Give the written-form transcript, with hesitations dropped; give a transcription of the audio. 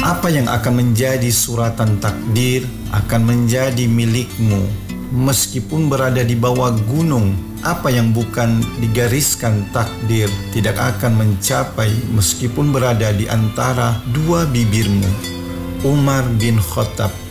Apa yang akan menjadi suratan takdir akan menjadi milikmu. Meskipun berada di bawah gunung, apa yang bukan digariskan takdir tidak akan mencapai meskipun berada di antara dua bibirmu. Umar bin Khattab.